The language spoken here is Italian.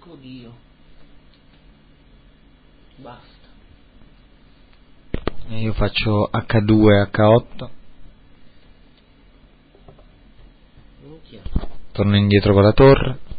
Porco Dio. Basta. Io faccio H2, H8. Minchia. Torno indietro con la torre.